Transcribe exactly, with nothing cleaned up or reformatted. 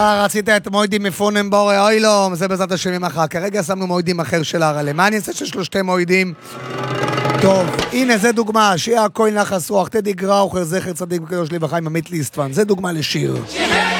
אתה רצית את מוידים מפונם בורא, אוי לא, זה בעזרת השם ממחר. כרגע שמנו מוידים אחר של הרלה. מה אני אעשה שיש לו שתי מוידים? טוב, הנה זה דוגמה, שיהיה הכוי נחס רוח, תדי גראוכר, זכר צדיק וקדוש לי וחיים עמית ליסטפן. זה דוגמה לשיר.